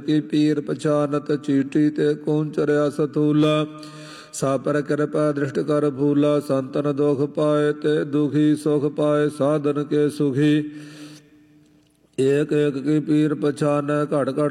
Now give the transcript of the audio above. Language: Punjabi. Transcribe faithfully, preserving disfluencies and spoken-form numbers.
ਕੀ ਪੀਰ ਪਛਾਨਤ ਚੀਟੀ ਤੇ ਕੌਣ ਚਰਿਆ ਸਤੂਲਾ। ਸਾ ਪਰ ਕਿਰਪਾ ਦ੍ਰਿਸ਼ਟ ਕਰ ਫੂਲਾ। ਸੰਤਨ ਦੁਖ ਪਾਏ ਤੇ ਦੁਖੀ ਸੁਖ ਪਾਏ ਸਾਧਨ ਕੇ ਸੁਖੀ। ਏਕ ਏਕ ਕੀ ਪੀਰ ਪਛਾਨੈ ਘਟ ਘਟ